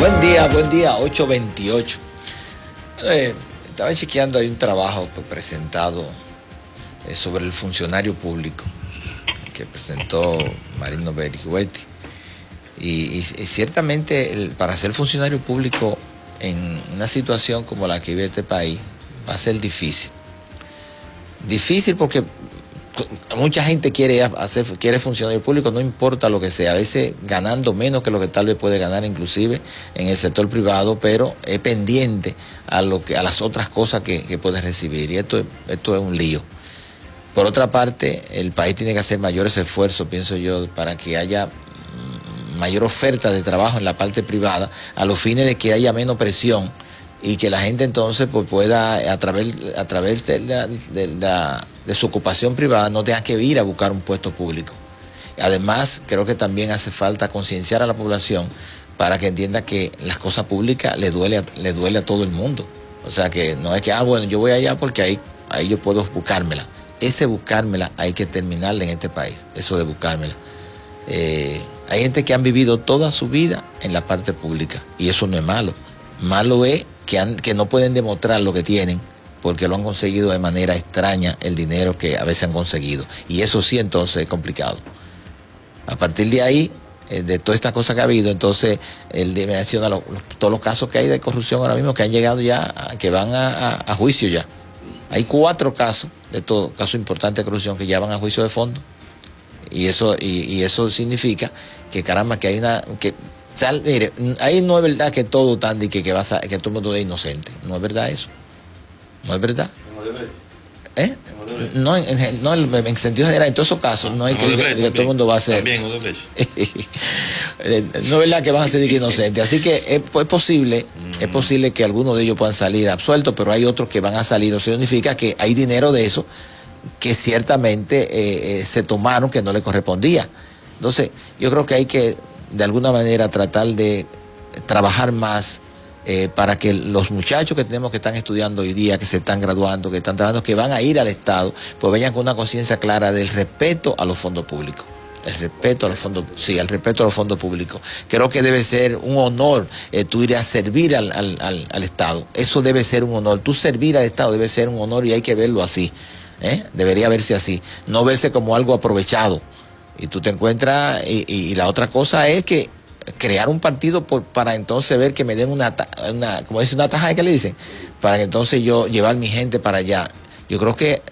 Buen día, 8:28. Estaba chequeando, hay un trabajo presentado sobre el funcionario público que presentó Marino Berigüetti. Y ciertamente para ser funcionario público en una situación como la que vive este país va a ser difícil. Difícil porque mucha gente quiere funcionario público, no importa lo que sea, a veces ganando menos que lo que tal vez puede ganar inclusive en el sector privado, pero es pendiente a las otras cosas que puede recibir, y esto es un lío. Por otra parte, el país tiene que hacer mayores esfuerzos, pienso yo, para que haya mayor oferta de trabajo en la parte privada, a los fines de que haya menos presión y que la gente entonces pues pueda, a través de su ocupación privada, no tenga que ir a buscar un puesto público. Además, creo que también hace falta concienciar a la población para que entienda que las cosas públicas le duele a todo el mundo. O sea, que no es que, bueno, yo voy allá porque ahí yo puedo buscármela. Ese buscármela hay que terminarla en este país, eso de buscármela. Hay gente que han vivido toda su vida en la parte pública y eso no es malo. Malo es que no pueden demostrar lo que tienen porque lo han conseguido de manera extraña, el dinero que a veces han conseguido. Y eso sí, entonces es complicado. A partir de ahí, de todas estas cosas que ha habido, entonces él menciona todos los casos que hay de corrupción ahora mismo que han llegado ya, que van a juicio ya. Hay 4 casos, de estos casos importantes de corrupción que ya van a juicio de fondo. Y eso significa que caramba, que hay mire, ahí no es verdad que todo tan que todo el mundo es inocente. No es verdad eso. No es verdad. No, en sentido general, en todos esos casos, no hay que todo el mundo va a ser. No es verdad que van a ser inocentes. Así que es posible que algunos de ellos puedan salir absueltos, pero hay otros que van a salir. Eso significa que hay dinero de eso que ciertamente se tomaron que no le correspondía. Entonces, yo creo que hay que, de alguna manera, tratar de trabajar más para que los muchachos que tenemos que están estudiando hoy día, que se están graduando, que están trabajando, que van a ir al Estado, pues vayan con una conciencia clara del respeto a los fondos públicos. El respeto a los fondos, sí, el respeto a los fondos públicos. Creo que debe ser un honor tú ir a servir al Estado. Eso debe ser un honor. Tú servir al Estado debe ser un honor y hay que verlo así. Debería verse así. No verse como algo aprovechado. Y tú te encuentras, y la otra cosa es que crear un partido para entonces ver que me den como dice, una tajada que le dicen, para que entonces yo llevar mi gente para allá. Yo creo que